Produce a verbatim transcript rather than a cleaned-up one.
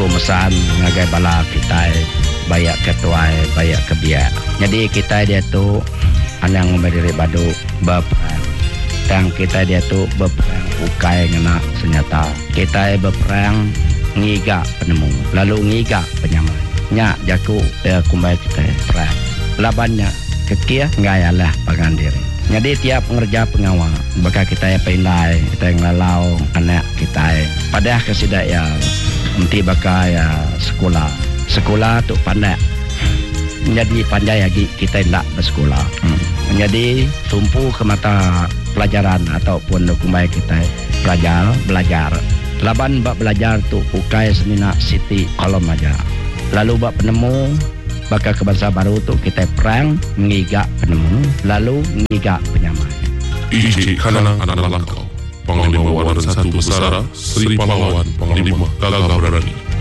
ku mesan ngagai bala kita bayak ketuai bayak kebiak. Jadi kita dia tu anang berdiri badu berperang. Dan kita dia tu berperang ukai ngena senjata. Kita berperang ngiga penemu lalu ngiga penyamai. Nya jaku ya kumbai kita perang. Labannya kekia ngayalah pangan diri. Jadi tiap ngerja pengawal bakal kita ya pindai kita yang lalau anak kita pada kesidak ya nanti bakal ya sekolah sekolah tu pandai menjadi pandai lagi kita tidak bersekolah hmm. Menjadi tumpu ke mata pelajaran ataupun kumbai kita belajar belajar laban bak belajar tu ukai semina siti kolom aja lalu bak penemu bakal ke bangsa baru tu kita perang ngigak penemu lalu ngigak penyamai. I J Kanang adalah kau Panglima Waran Satu Besara Sri Pahlawan Panglima Gagah Berani.